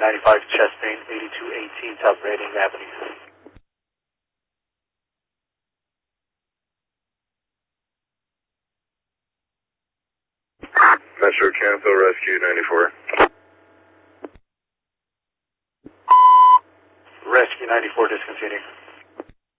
95 Chastain, 8218 South Reading Avenue. Metro Cancel, Rescue 94. Rescue 94, discontinue.